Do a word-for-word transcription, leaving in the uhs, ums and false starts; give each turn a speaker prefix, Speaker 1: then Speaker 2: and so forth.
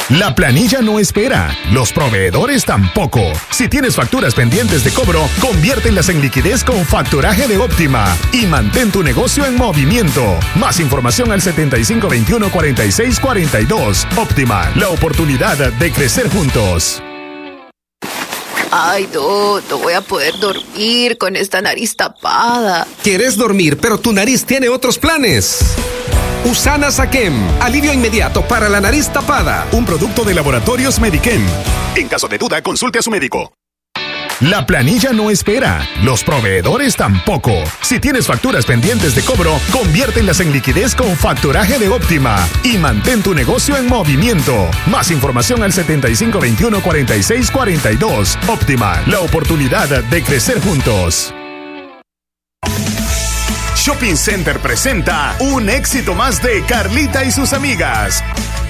Speaker 1: La planilla no espera, los proveedores tampoco. Si tienes facturas pendientes de cobro, conviértelas en liquidez con factoraje de Óptima y mantén tu negocio en movimiento. Más información al setenta y cinco veintiuno cuarenta y seis cuarenta y dos. Óptima, la oportunidad de crecer juntos.
Speaker 2: Ay, no, no voy a poder dormir con esta nariz tapada.
Speaker 3: ¿Quieres dormir, pero tu nariz tiene otros planes? Usana Saquem, alivio inmediato para la nariz tapada.
Speaker 1: Un producto de Laboratorios Medichem. En caso de duda, consulte a su médico. La planilla no espera, los proveedores tampoco. Si tienes facturas pendientes de cobro, conviértelas en liquidez con factoraje de Óptima y mantén tu negocio en movimiento. Más información al setenta y cinco veintiuno cuarenta y seis cuarenta y dos. Óptima, la oportunidad de crecer juntos. Shopping Center presenta un éxito más de Carlita y sus amigas.